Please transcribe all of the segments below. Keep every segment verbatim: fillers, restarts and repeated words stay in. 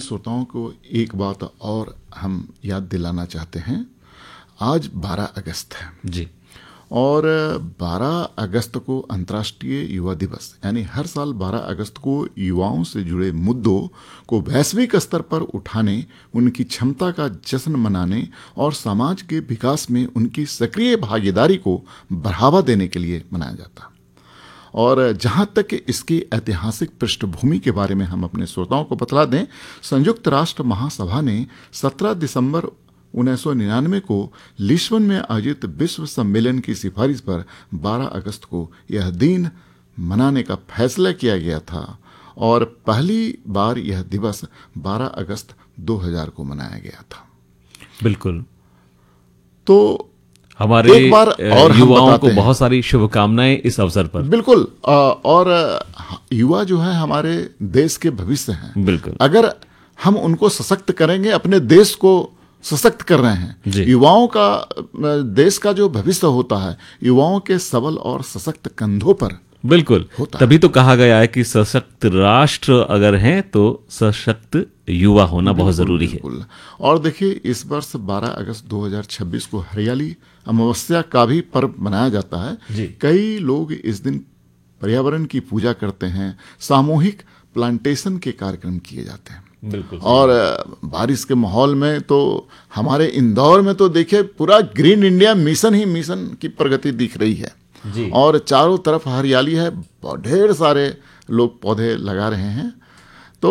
श्रोताओं को एक बात और हम याद दिलाना चाहते हैं। आज बारह अगस्त है जी, और बारह अगस्त को अंतर्राष्ट्रीय युवा दिवस, यानी हर साल बारह अगस्त को युवाओं से जुड़े मुद्दों को वैश्विक स्तर पर उठाने, उनकी क्षमता का जश्न मनाने और समाज के विकास में उनकी सक्रिय भागीदारी को बढ़ावा देने के लिए मनाया जाता है। और जहाँ तक इसकी ऐतिहासिक पृष्ठभूमि के बारे में हम अपने श्रोताओं को बतला दें, संयुक्त राष्ट्र महासभा ने सत्रह दिसंबर उन्नीस सौ निन्यानवे को लिस्बन में आयोजित विश्व सम्मेलन की सिफारिश पर बारह अगस्त को यह दिन मनाने का फैसला किया गया था और पहली बार यह दिवस बारह अगस्त दो हज़ार को मनाया गया था। बिल्कुल। तो हमारे एक बार और युवाओं को बहुत सारी शुभकामनाएं इस अवसर पर। बिल्कुल। और युवा जो है हमारे देश के भविष्य हैं। बिल्कुल। अगर हम उनको सशक्त करेंगे, अपने देश को सशक्त कर रहे हैं। युवाओं का, देश का जो भविष्य होता है युवाओं के सबल और सशक्त कंधों पर बिल्कुल तभी तो कहा गया है कि सशक्त राष्ट्र अगर हैं तो सशक्त युवा होना बहुत जरूरी है। और देखिए, इस वर्ष बारह अगस्त दो हज़ार छब्बीस को हरियाली अमावस्या का भी पर्व मनाया जाता है। कई लोग इस दिन पर्यावरण की पूजा करते हैं, सामूहिक प्लांटेशन के कार्यक्रम किए जाते हैं। बिल्कुल। और बारिश के माहौल में तो हमारे इंदौर में तो देखिए पूरा ग्रीन इंडिया मिशन ही मिशन की प्रगति दिख रही है जी। और चारों तरफ हरियाली है, ढेर सारे लोग पौधे लगा रहे हैं। तो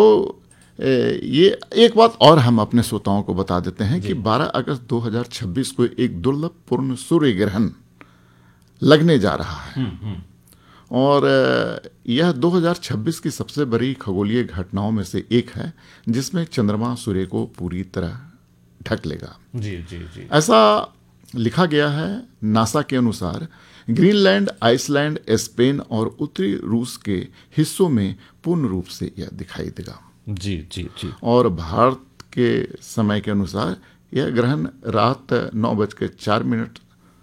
ये एक बात और हम अपने श्रोताओं को बता देते हैं कि बारह अगस्त दो हज़ार छब्बीस को एक दुर्लभ पूर्ण सूर्य ग्रहण लगने जा रहा है। हुँ, हुँ। और यह दो हज़ार छब्बीस की सबसे बड़ी खगोलीय घटनाओं में से एक है जिसमें चंद्रमा सूर्य को पूरी तरह ढक लेगा। जी जी जी। ऐसा लिखा गया है। नासा के अनुसार ग्रीनलैंड, आइसलैंड, स्पेन और उत्तरी रूस के हिस्सों में पूर्ण रूप से यह दिखाई देगा। जी जी जी। और भारत के समय के अनुसार यह ग्रहण रात नौ बज के चार मिनट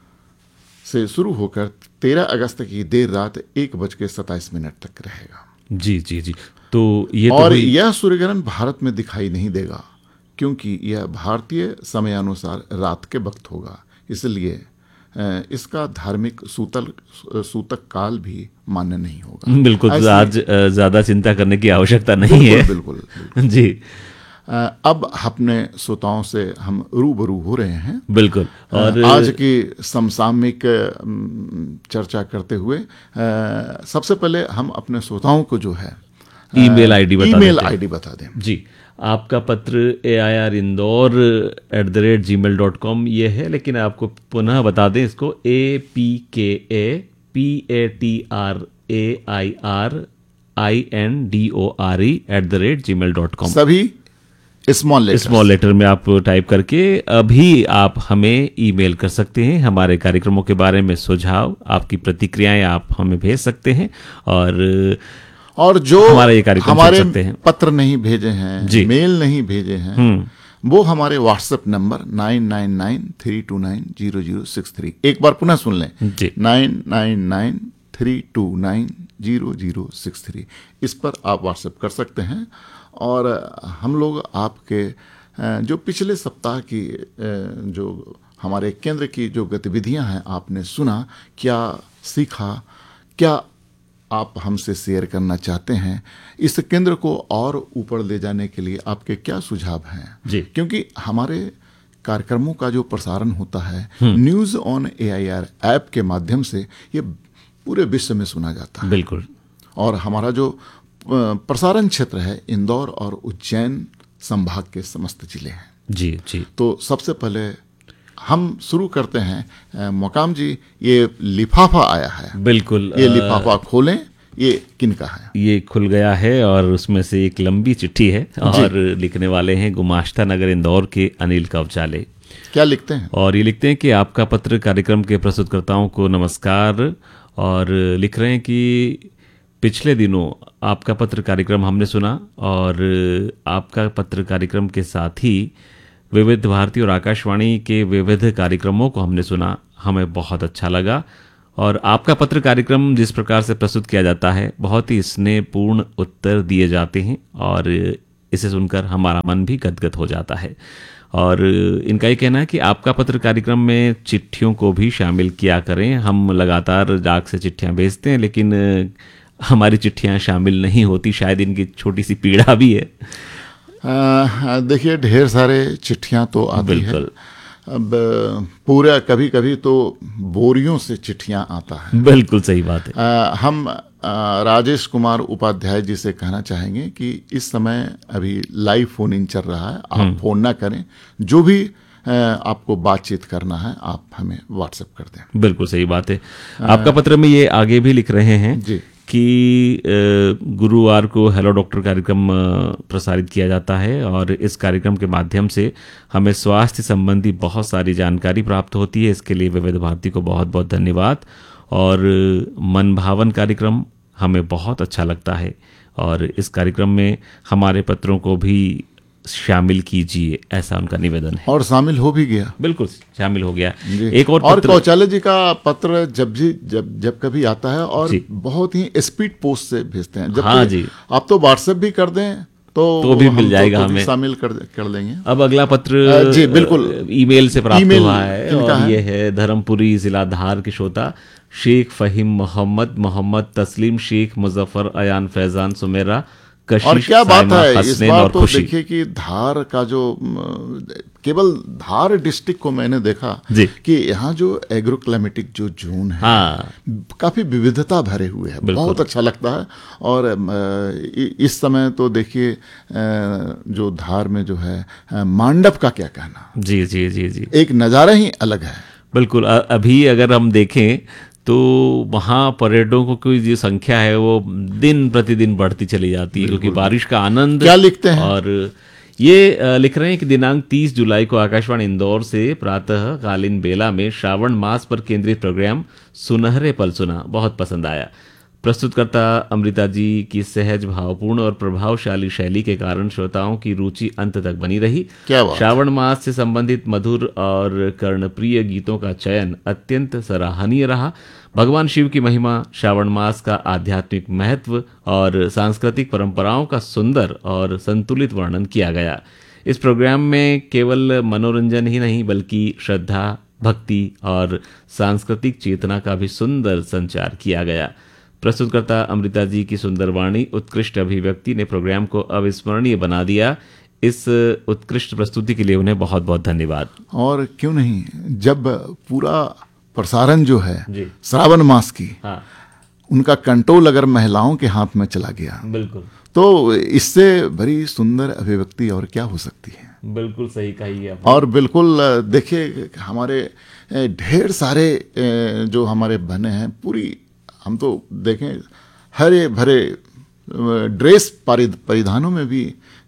से शुरू होकर तेरह अगस्त की देर रात एक बज के सत्ताईस मिनट तक रहेगा। जी जी जी। तो ये और तो यह सूर्य ग्रहण भारत में दिखाई नहीं देगा क्योंकि यह भारतीय समयानुसार रात के वक्त होगा, इसलिए इसका धार्मिक सूतल सूतक काल भी मान्य नहीं होगा। बिल्कुल। आज ज्यादा चिंता करने की आवश्यकता नहीं बिल्कुल, है। बिल्कुल, बिल्कुल जी। अब अपने श्रोताओं से हम रूबरू हो रहे हैं। बिल्कुल। और आज की समसामयिक चर्चा करते हुए सबसे पहले हम अपने श्रोताओं को जो है ईमेल आईडी बता ईमेल आईडी बता दें। जी, आपका पत्र ए I R Indore at the rate ji mail dot com ये है, लेकिन आपको पुनः बता दें इसको ए पी के A P A T R A I R I N D O R E at the rate ji mail dot com. सभी स्मॉल लेटर स्मॉल लेटर में आप टाइप करके अभी आप हमें ईमेल कर सकते हैं। हमारे कार्यक्रमों के बारे में सुझाव, आपकी प्रतिक्रियाएं आप हमें भेज सकते हैं और और जो हमारे ये कार्यक्रम हमारे सुन सकते हैं। पत्र नहीं भेजे हैं, मेल नहीं भेजे हैं, वो हमारे WhatsApp number nine nine nine three to nine zero zero six three, एक बार पुनः सुन लें, nine nine nine three to nine zero zero six three, इस पर आप व्हाट्सएप कर सकते हैं। और हम लोग आपके जो पिछले सप्ताह की जो हमारे केंद्र की जो गतिविधियां हैं आपने सुना, क्या सीखा, क्या आप हमसे शेयर करना चाहते हैं, इस केंद्र को और ऊपर ले जाने के लिए आपके क्या सुझाव हैं जी। क्योंकि हमारे कार्यक्रमों का जो प्रसारण होता है news on A I R app के माध्यम से ये पूरे विश्व में सुना जाता है। बिल्कुल। और हमारा जो प्रसारण क्षेत्र है इंदौर और उज्जैन संभाग के समस्त जिले हैं। जी जी। तो सबसे पहले हम शुरू करते हैं। मोकाम जी, ये लिफाफा आया है। बिल्कुल। ये लिफाफा खोलें, ये किनका है? ये खुल गया है और उसमें से एक लंबी चिट्ठी है और लिखने वाले हैं गुमाश्ता नगर इंदौर के अनिल कवचाले। क्या लिखते हैं? और ये लिखते हैं कि आपका पत्र कार्यक्रम के प्रस्तुतकर्ताओं को नमस्कार, और लिख रहे हैं कि पिछले दिनों आपका पत्र कार्यक्रम हमने सुना और आपका पत्र कार्यक्रम के साथ ही विविध भारती और आकाशवाणी के विविध कार्यक्रमों को हमने सुना, हमें बहुत अच्छा लगा। और आपका पत्र कार्यक्रम जिस प्रकार से प्रस्तुत किया जाता है, बहुत ही स्नेहपूर्ण उत्तर दिए जाते हैं और इसे सुनकर हमारा मन भी गदगद हो जाता है। और इनका ये कहना है कि आपका पत्र कार्यक्रम में चिट्ठियों को भी शामिल किया करें। हम लगातार डाक से चिट्ठियां भेजते हैं, लेकिन हमारी चिट्ठियां शामिल नहीं होती। शायद इनकी छोटी सी पीड़ा भी है। देखिए, ढेर सारे चिट्ठियां तो आती है। अब पूरा कभी कभी तो बोरियों से चिट्ठियां आता है। बिल्कुल सही बात है। आ, हम आ, राजेश कुमार उपाध्याय जी से कहना चाहेंगे कि इस समय अभी लाइव फोन इन चल रहा है, आप फोन ना करें। जो भी आ, आपको बातचीत करना है आप हमें व्हाट्सएप कर दें। बिल्कुल सही बात है। आपका पत्र में ये आगे भी लिख रहे हैं जी कि गुरुवार को हेलो डॉक्टर कार्यक्रम प्रसारित किया जाता है और इस कार्यक्रम के माध्यम से हमें स्वास्थ्य संबंधी बहुत सारी जानकारी प्राप्त होती है। इसके लिए विविध भारती को बहुत बहुत धन्यवाद। और मन भावन कार्यक्रम हमें बहुत अच्छा लगता है और इस कार्यक्रम में हमारे पत्रों को भी शामिल कीजिए, ऐसा उनका निवेदन है। और शामिल हो भी गया। बिल्कुल शामिल हो गया। एक और और कौचाले जी का पत्र जब जी जब जब कभी आता है और बहुत ही स्पीड पोस्ट से भेजते हैं। जब हाँ जी, आप तो व्हाट्सएप भी कर दें तो तो भी मिल जाएगा, तो, तो हमें शामिल कर कर देंगे। अब अगला पत्र जी बिल्कुल ईमेल से प्राप्त ईमेल हुआ है और है? ये है धर्मपुरी जिला धार के श्रोता शेख फहीम मोहम्मद, मोहम्मद तस्लीम शेख, मुजफ्फर, अयान, फैजान, सुमेरा, कशिश, और क्या बात है इस बार तो खुशी। देखिए कि धार का जो केवल धार डिस्ट्रिक्ट को मैंने देखा कि यहाँ जो एग्रोक्लाइमेटिक जो जोन है, हाँ, काफी विविधता भरे हुए है, बहुत अच्छा लगता है। और इस समय तो देखिए जो धार में जो है मांडव का क्या कहना। जी जी जी जी एक नज़ारा ही अलग है। बिल्कुल। अभी अगर हम देखें तो वहाँ पर्यटकों की जो संख्या है वो दिन प्रतिदिन बढ़ती चली जाती है, क्योंकि बारिश का आनंद। क्या लिखते हैं? और ये लिख रहे हैं कि दिनांक तीस जुलाई को आकाशवाणी इंदौर से प्रातः कालीन बेला में श्रावण मास पर केंद्रित प्रोग्राम सुनहरे पल सुना, बहुत पसंद आया। प्रस्तुतकर्ता अमृता जी की सहज, भावपूर्ण और प्रभावशाली शैली के कारण श्रोताओं की रुचि अंत तक बनी रही। श्रावण मास से संबंधित मधुर और कर्णप्रिय गीतों का चयन अत्यंत सराहनीय रहा। भगवान शिव की महिमा, श्रावण मास का आध्यात्मिक महत्व और सांस्कृतिक परंपराओं का सुंदर और संतुलित वर्णन किया गया। इस प्रोग्राम में केवल मनोरंजन ही नहीं बल्कि श्रद्धा, भक्ति और सांस्कृतिक चेतना का भी सुंदर संचार किया गया। प्रस्तुतकर्ता अमृता जी की सुंदर वाणी, उत्कृष्ट अभिव्यक्ति ने प्रोग्राम को अविस्मरणीय बना दिया। इस उत्कृष्ट प्रस्तुति के लिए उन्हें बहुत बहुत धन्यवाद। और क्यों नहीं, जब पूरा प्रसारण जो है श्रावण मास की, हाँ, उनका कंट्रोल अगर महिलाओं के हाथ में चला गया, बिल्कुल, तो इससे बड़ी सुंदर अभिव्यक्ति और क्या हो सकती है। बिल्कुल सही कही आपने। और बिल्कुल देखिए हमारे ढेर सारे जो हमारे बने हैं, पूरी हम तो देखें हरे भरे ड्रेस परिधानों में भी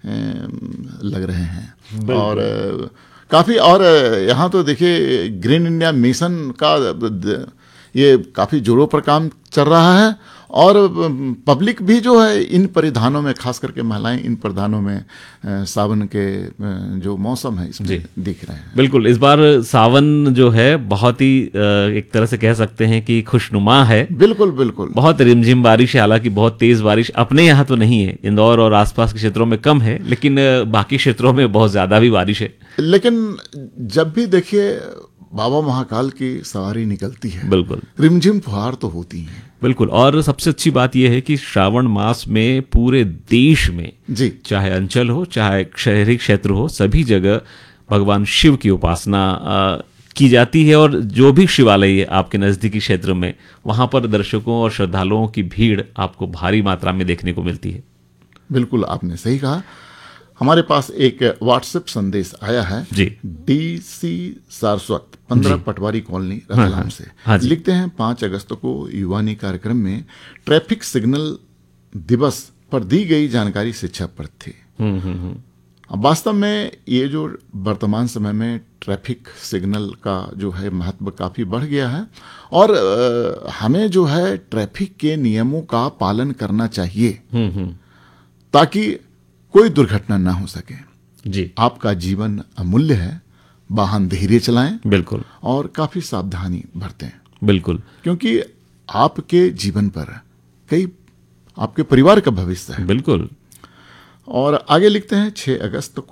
लग रहे हैं और काफ़ी। और यहाँ तो देखिए ग्रीन इंडिया मिशन का ये काफ़ी जोरों पर काम चल रहा है और पब्लिक भी जो है इन परिधानों में, खास करके महिलाएं इन परिधानों में सावन के जो मौसम है इसमें दिख रहे हैं। बिल्कुल, इस बार सावन जो है बहुत ही एक तरह से कह सकते हैं कि खुशनुमा है। बिल्कुल बिल्कुल, बहुत रिमझिम बारिश है, हालांकि बहुत तेज बारिश अपने यहाँ तो नहीं है, इंदौर और आसपास के क्षेत्रों में कम है, लेकिन बाकी क्षेत्रों में बहुत ज्यादा भी बारिश है। लेकिन जब भी देखिए बाबा महाकाल की सवारी निकलती है, बिल्कुल रिमझिम फुहार तो होती है। बिल्कुल। और सबसे अच्छी बात यह है कि श्रावण मास में पूरे देश में जी, चाहे अंचल हो चाहे शहरी क्षेत्र हो, सभी जगह भगवान शिव की उपासना की जाती है। और जो भी शिवालय है आपके नजदीकी क्षेत्र में, वहां पर दर्शकों और श्रद्धालुओं की भीड़ आपको भारी मात्रा में देखने को मिलती है। बिल्कुल, आपने सही कहा। हमारे पास एक व्हाट्सएप संदेश आया है जी, डी सी सारस्वत, पंद्रह पटवारी कॉलोनी, रतलाम से। हाँ, लिखते हैं पाँच अगस्त को युवानी कार्यक्रम में ट्रैफिक सिग्नल दिवस पर दी गई जानकारी शिक्षाप्रद थी। वास्तव में ये जो वर्तमान समय में ट्रैफिक सिग्नल का जो है महत्व काफी बढ़ गया है और आ, हमें जो है ट्रैफिक के नियमों का पालन करना चाहिए ताकि कोई दुर्घटना ना हो सके जी। आपका जीवन अमूल्य है, वाहन धीरे चलाएं, बिल्कुल, और काफी सावधानी बरतें, बिल्कुल, क्योंकि आपके जीवन पर कई आपके परिवार का भविष्य है। बिल्कुल। और आगे लिखते हैं छह अगस्त